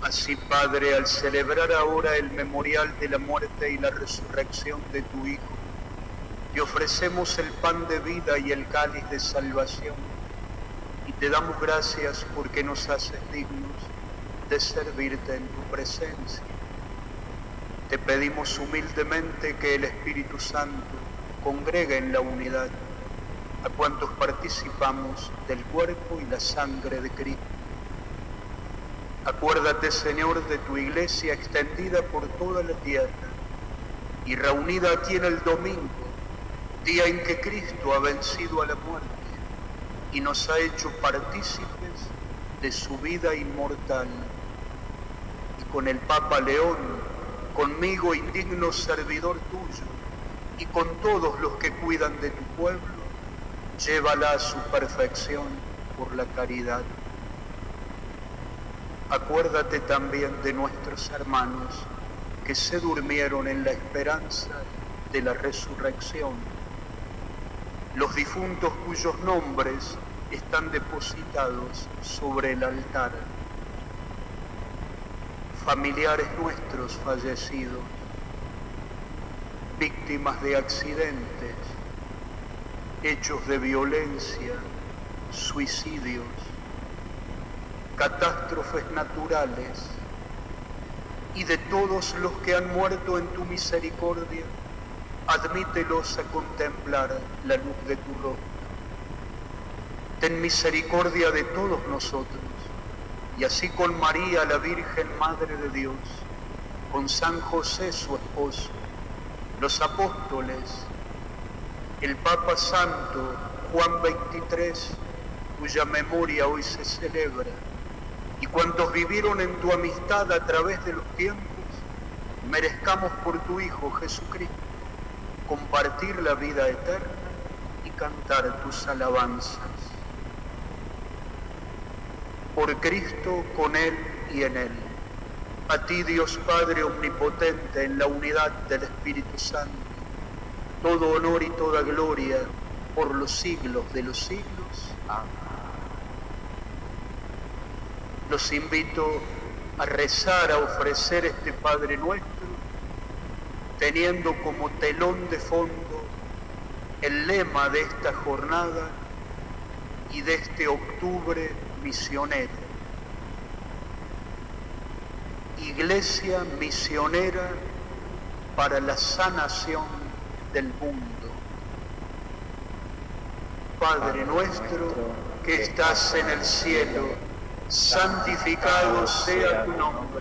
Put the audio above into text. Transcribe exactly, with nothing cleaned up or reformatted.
Así, Padre, al celebrar ahora el memorial de la muerte y la resurrección de tu Hijo, te ofrecemos el pan de vida y el cáliz de salvación, y te damos gracias porque nos haces dignos de servirte en tu presencia. Te pedimos humildemente que el Espíritu Santo congregue en la unidad a cuantos participamos del cuerpo y la sangre de Cristo. Acuérdate, Señor, de tu iglesia extendida por toda la tierra y reunida aquí en el domingo, día en que Cristo ha vencido a la muerte y nos ha hecho partícipes de su vida inmortal. Y con el Papa León, conmigo, indigno servidor tuyo, y con todos los que cuidan de tu pueblo, llévala a su perfección por la caridad. Acuérdate también de nuestros hermanos que se durmieron en la esperanza de la resurrección, los difuntos cuyos nombres están depositados sobre el altar, familiares nuestros fallecidos, víctimas de accidentes, hechos de violencia, suicidios, catástrofes naturales, y de todos los que han muerto en tu misericordia, admítelos a contemplar la luz de tu rostro. Ten misericordia de todos nosotros, y así con María, la Virgen Madre de Dios, con San José su esposo, los apóstoles, el Papa Santo Juan veintitrés, cuya memoria hoy se celebra, y cuantos vivieron en tu amistad a través de los tiempos, merezcamos por tu Hijo Jesucristo compartir la vida eterna y cantar tus alabanzas. Por Cristo, con Él y en Él, a ti, Dios Padre omnipotente, en la unidad del Espíritu Santo, todo honor y toda gloria por los siglos de los siglos. Amén. Los invito a rezar, a ofrecer este Padre Nuestro, teniendo como telón de fondo el lema de esta jornada y de este octubre misionero. Iglesia misionera para la sanación del mundo. Padre nuestro que estás en el cielo, santificado sea tu nombre.